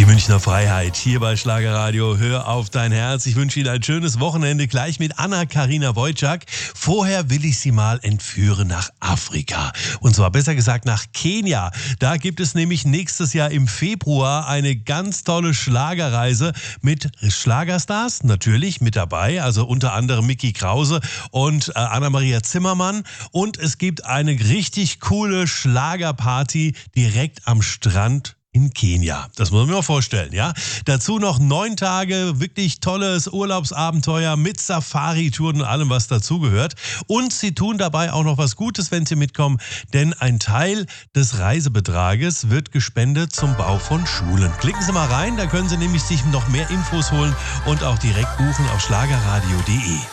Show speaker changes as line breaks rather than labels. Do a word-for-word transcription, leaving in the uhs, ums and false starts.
Die Münchner Freiheit hier bei Schlagerradio. Hör auf dein Herz. Ich wünsche Ihnen ein schönes Wochenende gleich mit Anna-Karina Wojcik. Vorher will ich Sie mal entführen nach Afrika. Und zwar besser gesagt nach Kenia. Da gibt es nämlich nächstes Jahr im Februar eine ganz tolle Schlagerreise mit Schlagerstars. Natürlich mit dabei, also unter anderem Micky Krause und äh, Anna-Maria Zimmermann. Und es gibt eine richtig coole Schlagerparty direkt am Strand in Kenia. Das muss man mir mal vorstellen, ja. Dazu noch neun Tage, wirklich tolles Urlaubsabenteuer mit Safari-Touren und allem, was dazugehört. Und sie tun dabei auch noch was Gutes, wenn sie mitkommen, denn ein Teil des Reisebetrages wird gespendet zum Bau von Schulen. Klicken Sie mal rein, da können Sie nämlich sich noch mehr Infos holen und auch direkt buchen auf schlagerradio punkt de.